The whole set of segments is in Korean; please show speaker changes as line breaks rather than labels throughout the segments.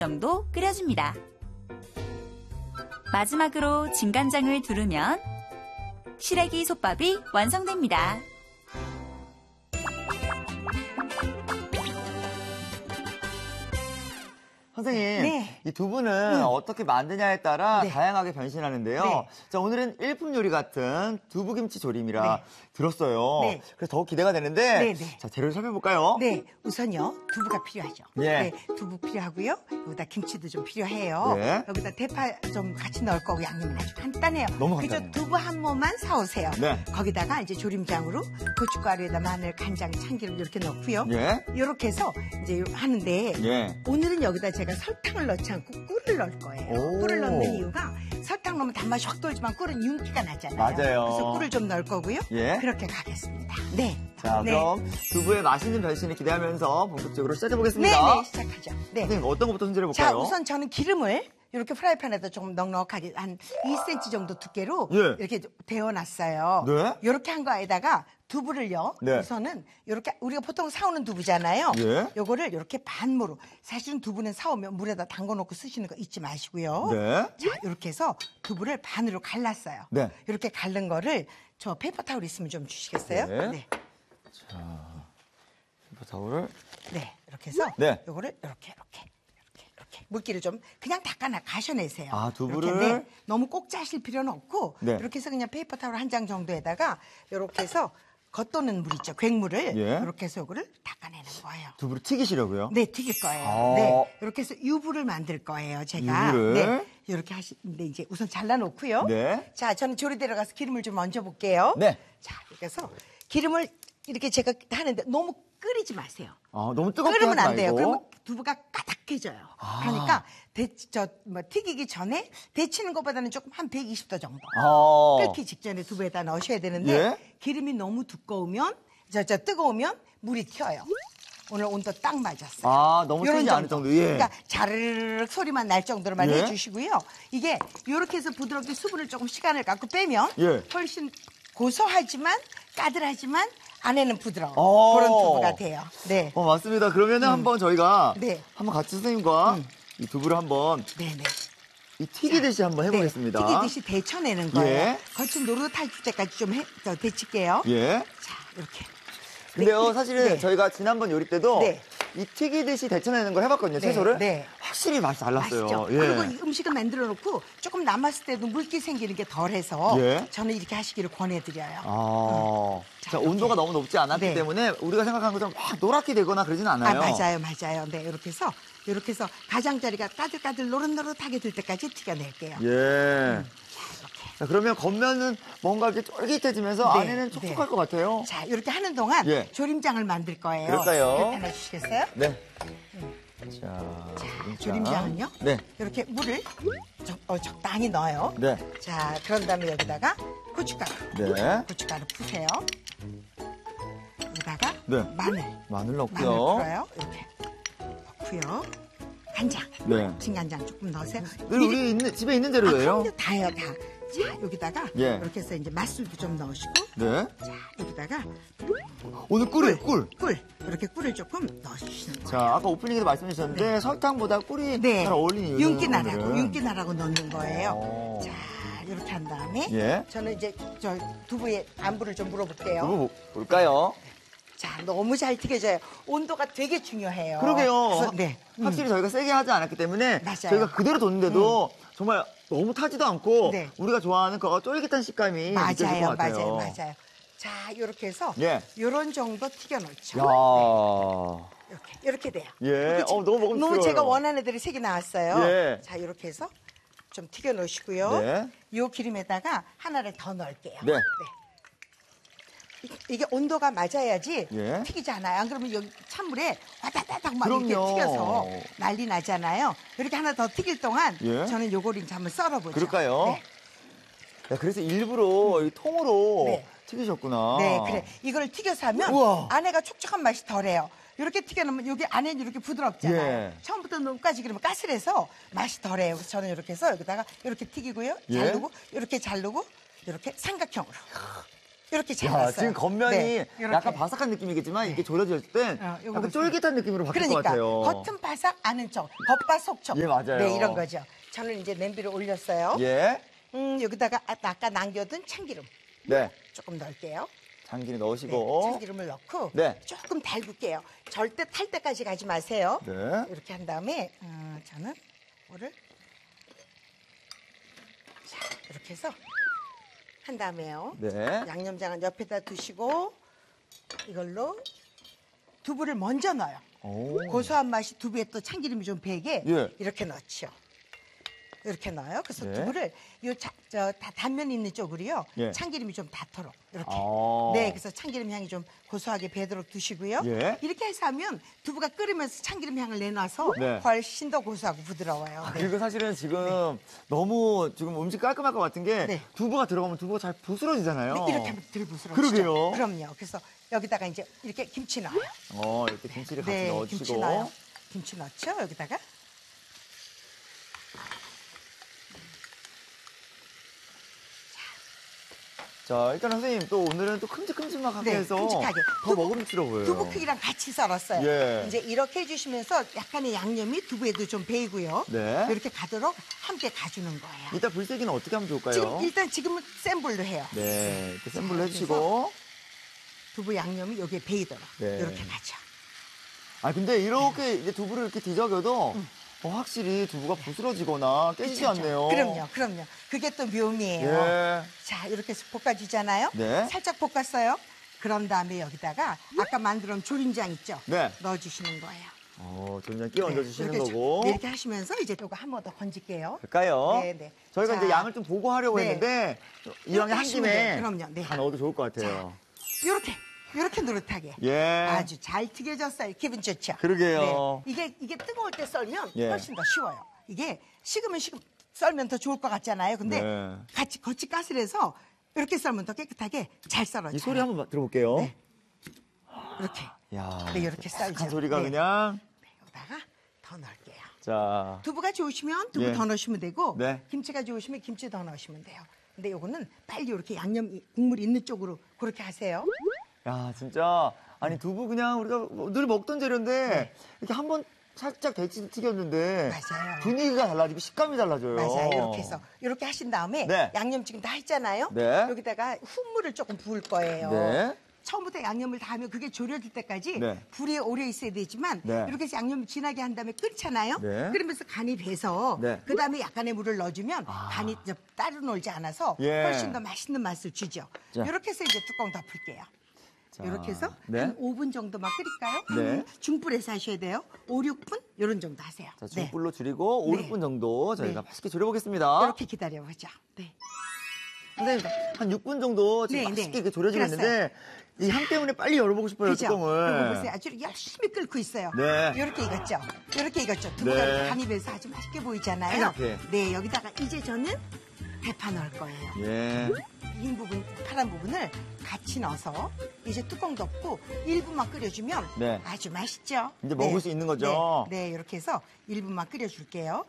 정도 끓여줍니다. 마지막으로 진간장을 두르면 시래기 솥밥이 완성됩니다.
선생님,
네.
이 두부는 어떻게 만드냐에 따라
네.
다양하게 변신하는데요.
네.
자, 오늘은 일품 요리 같은 두부김치 조림이라
네.
들었어요.
네.
그래서 더욱 기대가 되는데,
네, 네.
자, 재료를 살펴볼까요?
네, 우선요 두부가 필요하죠.
예.
네, 두부 필요하고요. 여기다 김치도 좀 필요해요.
네.
여기다 대파 좀 같이 넣을 거고 양념은 아주 간단해요.
너무
그저
간단해요.
두부 한 모만 사오세요.
네.
거기다가 이제 조림장으로 고춧가루에다 마늘, 간장, 참기름 이렇게 넣고요.
예.
이렇게 해서 이제 하는데
예.
오늘은 여기다 제가 설탕을 넣지 않고 꿀을 넣을 거예요.
오.
꿀을 넣는 이유가 설탕 넣으면 단맛이 확 돌지만 꿀은 윤기가 나잖아요.
맞아요.
그래서 꿀을 좀 넣을 거고요.
예.
그렇게 가겠습니다. 네.
자,
네.
그럼 두부의 맛있는 변신을 기대하면서 본격적으로 시작해보겠습니다.
네, 네, 시작하죠. 네.
선생님, 어떤 것부터 손질해볼까요?
자, 우선 저는 기름을 이렇게 프라이팬에다 조금 넉넉하게 한 2cm 정도 두께로
예.
이렇게 데워놨어요.
네.
이렇게 한 거에다가 두부를요.
네.
우선은 이렇게 우리가 보통 사오는 두부잖아요.
예.
요거를 이렇게 반무로. 사실은 두부는 사오면 물에다 담궈놓고 쓰시는 거 잊지 마시고요.
네.
자, 이렇게 해서 두부를 반으로 갈랐어요.
네.
이렇게 갈른 거를 저 페이퍼 타올 있으면 좀 주시겠어요?
네.
네.
타올을.
네, 이렇게 해서
네.
요거를 이렇게 물기를 좀 그냥 가셔내세요.
아, 두부를?
이렇게, 네, 너무 꼭 짜실 필요는 없고
네.
이렇게 해서 그냥 페이퍼 타올 한 장 정도에다가 이렇게 해서 겉도는 물 있죠, 괭물을
예.
이렇게 해서 요거를 닦아내는 거예요.
두부를 튀기시려고요?
네, 튀길 거예요.
아.
네, 이렇게 해서 유부를 만들 거예요, 제가.
유부를?
네, 이렇게 하시는데 이제 우선 잘라놓고요.
네.
자, 저는 조리대로 가서 기름을 좀 얹어 볼게요.
네.
자, 이렇게 해서 기름을 이렇게 제가 하는데 너무 끓이지 마세요.
아, 너무 뜨겁게
끓으면
하지
안 돼요.
말고.
그러면 두부가 까닥해져요. 그러니까 튀기기 전에 데치는 것보다는 조금 한 120도 정도.
아.
끓기 직전에 두부에다 넣으셔야 되는데
예?
기름이 너무 두꺼우면 뜨거우면 물이 튀어요. 오늘 온도 딱 맞았어요.
아, 너무
요런
튀지 않을 정도. 예.
그러니까 자르륵 소리만 날 정도로만
예?
해주시고요. 이게 이렇게 해서 부드럽게 수분을 조금 시간을 갖고 빼면
예.
훨씬 고소하지만 까들하지만 안에는 부드러운
어.
그런 두부가 돼요. 네.
맞습니다. 그러면은 한번 저희가
네.
한번 같이 선생님과 이 두부를 한번
네네.
이 튀기듯이 한번 해보겠습니다.
네, 튀기듯이 데쳐내는 거예요.
예.
겉이 노릇할 때까지 좀 데칠게요.
예.
자, 이렇게.
근데요,
네,
사실은
네.
저희가 지난번 요리 때도
네.
이 튀기듯이 데쳐내는 걸 해봤거든요,
네,
채소를.
네.
확실히 맛이 달랐어요.
맛있죠.
예.
그리고 이 음식을 만들어 놓고 조금 남았을 때도 물기 생기는 게 덜해서
예.
저는 이렇게 하시기를 권해드려요.
아,
자,
자,
이렇게.
온도가 너무 높지 않았기
네.
때문에 우리가 생각하는 것처럼 막 노랗게 되거나 그러진 않아요.
맞아요. 네, 이렇게 해서 가장자리가 까들까들 노릇노릇하게 될 때까지 튀겨낼게요.
예. 자, 그러면 겉면은 뭔가 이렇게 쫄깃해지면서
네,
안에는 촉촉할
네.
것 같아요.
자, 이렇게 하는 동안
예.
조림장을 만들 거예요.
그럴까요?
이렇게 하나 주시겠어요?
네. 자,
조림장은요?
네.
이렇게 물을 적당히 넣어요.
네.
자, 그런 다음에 여기다가 고춧가루.
네.
고춧가루 푸세요. 여기다가
네.
마늘
마늘
마늘
넣고요.
풀어요. 이렇게 넣고요. 간장.
네.
진간장 조금 넣으세요.
늘 우리 집에 있는 재료예요.
그럼요, 다요, 다. 자, 여기다가
예.
이렇게 해서 이제 맛술도 좀 넣으시고,
네.
자, 여기다가
오늘 꿀이에요, 꿀.
이렇게 꿀을 조금 넣어주시는 거예요.
자, 아까 오프닝에도 말씀해 주셨는데 설탕보다 꿀이
네,
잘 어울리는 이유는 오늘은.
윤기나라고 넣는 거예요.
오.
자, 이렇게 한 다음에
예.
저는 이제 저 두부의 안부를 좀 물어볼게요.
두부 볼까요?
자, 너무 잘 튀겨져요. 온도가 되게 중요해요.
그러게요.
그래서, 네.
확실히 저희가 세게 하지 않았기 때문에
맞아요.
저희가 그대로 뒀는데도 정말 너무 타지도 않고
네.
우리가 좋아하는 그 쫄깃한 식감이 느껴질 것 같아요.
맞아요. 자, 이렇게 해서
예.
요런 정도 튀겨놓죠.
야.
이렇게 돼요.
예.
이렇게
너무 먹음직스러워요.
너무 제가 원하는 애들이 색이 나왔어요.
예.
자, 이렇게 해서 좀 튀겨놓으시고요.
네.
요 기름에다가 하나를 더 넣을게요.
네.
이게 온도가 맞아야지
예.
튀기지 않아요. 안 그러면 여기 찬물에 와다다닥 막 이렇게
그럼요.
튀겨서 난리 나잖아요. 이렇게 하나 더 튀길 동안
예.
저는 요거를 이제 한번 썰어보죠.
그럴까요?
네.
야, 그래서 일부러 이 통으로
네.
튀기셨구나.
네, 그래. 이걸 튀겨서 하면
우와.
안에가 촉촉한 맛이 덜해요. 이렇게 튀겨놓으면 여기 안에는 이렇게 부드럽잖아요.
예.
처음부터 눈까지 그러면 까슬해서 맛이 덜해요. 그래서 저는 이렇게 해서 여기다가 이렇게 튀기고요.
예.
자르고 이렇게 자르고 이렇게 삼각형으로. 이렇게 잘
야,
났어요.
지금 겉면이
네, 이렇게.
약간 바삭한 느낌이겠지만 이게 졸여졌을 땐
요거
약간
보세요.
쫄깃한 느낌으로 바뀔 것
그러니까
같아요.
겉은 바삭, 안은 쪽, 겉바 속촉.
예, 맞아요.
네, 이런 거죠. 저는 이제 냄비를 올렸어요.
예.
여기다가 아까 남겨둔 참기름
네.
조금 넣을게요.
참기름
네,
넣으시고.
참기름을 넣고
네.
조금 달굴게요. 절대 탈 때까지 가지 마세요.
네.
이렇게 한 다음에 저는 이거를 자, 이렇게 해서 한 다음에요.
네.
양념장은 옆에다 두시고 이걸로 두부를 먼저 넣어요.
오.
고소한 맛이 두부에 또 참기름이 좀 배게
예.
이렇게 넣죠. 이렇게 넣어요. 그래서
네.
두부를 다 단면 있는 쪽으로요.
예.
참기름이 좀 닿도록 이렇게.
아.
네, 그래서 참기름 향이 좀 고소하게 배도록 두시고요.
예.
이렇게 해서 하면 두부가 끓으면서 참기름 향을 내놔서
네.
훨씬 더 고소하고 부드러워요. 네.
그리고 사실은 지금 너무 지금 음식 깔끔할 것 같은 게
네.
두부가 들어가면 두부가 잘 부스러지잖아요.
네, 이렇게 하면 덜 부스러워지죠.
그러게요.
그럼요. 그래서 여기다가 이제 이렇게 김치 넣어요.
이렇게 김치를 같이
네,
넣어주시고.
김치 넣어요. 김치 넣죠, 여기다가.
자, 일단 선생님 또 오늘은 또 큼직큼직하게
네,
해서
큼직하게.
더 먹음직스러워요.
두부 크기랑 같이 썰었어요.
예.
이제 이렇게 해주시면서 약간의 양념이 두부에도 좀 배이고요.
네.
이렇게 가도록 함께 가주는 거예요.
이따 불세기는 어떻게 하면 좋을까요?
지금은 센 불로 해요.
네, 이렇게 센 불로
그래서
해주시고.
두부 양념이 여기에 배이도록
네.
이렇게 가죠.
아, 근데 이렇게 이제 두부를 이렇게 뒤적여도 확실히 두부가 부스러지거나 깨지지 않네요.
그럼요. 그게 또 묘미예요.
예.
자, 이렇게 해서 볶아주잖아요.
네.
살짝 볶았어요. 그런 다음에 여기다가 아까 만들어 놓은 조림장 있죠?
네.
넣어주시는 거예요.
조림장 끼워 얹어주시는
이렇게
거고.
네, 이렇게 하시면서 이제 이거 한 번 더 건질게요.
될까요?
네.
저희가
자,
이제 양을 좀 보고 하려고
네.
했는데 이왕에 한
하시면
김에
돼요. 그럼요. 네.
다 넣어도 좋을 것 같아요.
이렇게 노릇하게.
예.
아주 잘 튀겨졌어요. 기분 좋죠?
그러게요.
네. 이게 뜨거울 때 썰면
예.
훨씬 더 쉬워요. 이게 식으면 썰면 더 좋을 것 같잖아요. 근데
네.
겉이 까슬해서 이렇게 썰면 더 깨끗하게 잘 썰어져요.
이 소리 한번 들어볼게요.
네. 이렇게.
야,
네, 이렇게 썰죠.
한 소리가
네.
그냥.
여기다가 더 넣을게요.
자,
두부가 좋으시면 두부
예.
더 넣으시면 되고
네.
김치가 좋으시면 김치 더 넣으시면 돼요. 근데 요거는 빨리 이렇게 양념 국물이 있는 쪽으로 그렇게 하세요.
야, 진짜 아니 두부 그냥 우리가 늘 먹던 재료인데 이렇게 한번 살짝 데치 튀겼는데
맞아요.
분위기가 달라지고 식감이 달라져요.
맞아요. 이렇게 해서 이렇게 하신 다음에
네.
양념 지금 다 했잖아요.
네.
여기다가 훈물을 조금 부을 거예요.
네.
처음부터 양념을 다 하면 그게 졸여질 때까지
네.
불이 오래 있어야 되지만
네.
이렇게 해서 양념을 진하게 한 다음에 끓잖아요.
네.
그러면서 간이 배서
네.
그다음에 약간의 물을 넣어주면 간이 이제 따로 놀지 않아서
예.
훨씬 더 맛있는 맛을 주죠.
자.
이렇게 해서 이제 뚜껑 덮을게요.
자,
이렇게 해서
네.
한 5분 정도만 끓일까요?
네.
중불에서 하셔야 돼요. 5, 6분 이런 정도 하세요.
자,
네.
중불로 줄이고 5,
네.
6분 정도 저희가
네.
맛있게 졸여보겠습니다.
이렇게 기다려보죠. 네.
선생님, 한 6분 정도 지금
네,
맛있게
네.
이렇게 졸여지고 있는데 이 향 때문에 빨리 열어보고 싶어요,
그죠?
뚜껑을.
이거 보세요. 아주 열심히 끓고 있어요.
네.
이렇게 익었죠? 이렇게 익었죠? 두부가
네.
이렇게 간이 배서 아주 맛있게 보이잖아요.
이렇게.
네, 여기다가 이제 저는 대파 넣을 거예요.
예.
흰 부분, 파란 부분을 같이 넣어서 이제 뚜껑 덮고 1분만 끓여주면
네.
아주 맛있죠?
이제 먹을 수 있는 거죠?
네, 이렇게 해서 1분만 끓여줄게요.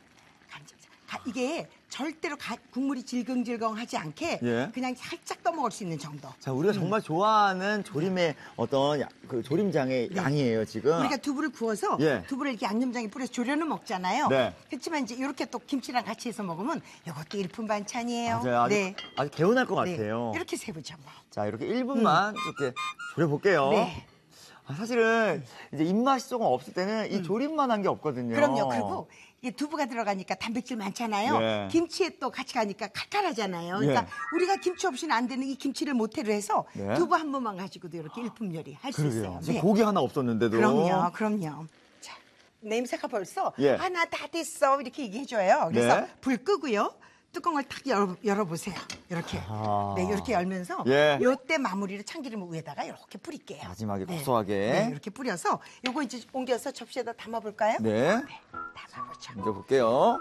이게 절대로 국물이 질겅질겅하지 않게
예.
그냥 살짝 떠먹을 수 있는 정도.
자, 우리가 정말 좋아하는 조림의 어떤 그 조림장의 양이에요, 지금.
우리가 두부를 구워서
예.
두부를 이렇게 양념장에 뿌려서 조려는 먹잖아요.
네.
그렇지만 이제 이렇게 또 김치랑 같이 해서 먹으면 이것도 일품 반찬이에요.
맞아요. 아주,
네.
아주 개운할 것
네.
같아요.
이렇게 세부죠. 뭐.
자, 이렇게 1분만 이렇게 졸여볼게요.
네.
사실은 이제 입맛이 조금 없을 때는 이 조림만 한 게 없거든요.
그럼요. 그리고 이게 두부가 들어가니까 단백질 많잖아요.
예.
김치에 또 같이 가니까 칼칼하잖아요. 그러니까
예.
우리가 김치 없이는 안 되는 이 김치를 모태로 해서
네.
두부 한 번만 가지고도 이렇게 일품 요리 할 수 있어요.
그러게요. 지금
네.
고기 하나 없었는데도.
그럼요. 자, 냄새가 벌써
예.
하나 다 됐어 이렇게 얘기해줘요. 그래서
네.
불 끄고요. 뚜껑을 탁 열어보세요. 이렇게.
아.
네, 이렇게 열면서
예.
요때 마무리를 참기름 위에다가 이렇게 뿌릴게요.
마지막에
네.
고소하게.
네, 이렇게 뿌려서 요거 이제 옮겨서 접시에다 담아볼까요?
네.
담아보죠.
옮겨볼게요.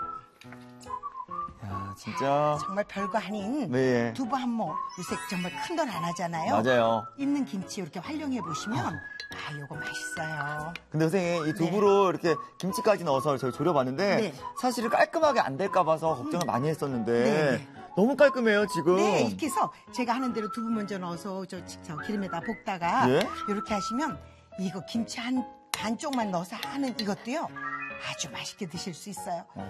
야, 진짜.
정말 별거 아닌
네.
두부 한 모. 요새 정말 큰 돈 안 하잖아요.
맞아요.
있는 김치 이렇게 활용해 보시면 요거 맛있어요.
근데 선생님, 이 두부로 이렇게 김치까지 넣어서 저희 졸여봤는데
네.
사실은 깔끔하게 안 될까 봐서 걱정을 많이 했었는데
네.
너무 깔끔해요, 지금.
네, 이렇게 해서 제가 하는 대로 두부 먼저 넣어서 저 기름에다 볶다가
예?
이렇게 하시면 이거 김치 반쪽만 넣어서 하는 이것도요. 아주 맛있게 드실 수 있어요.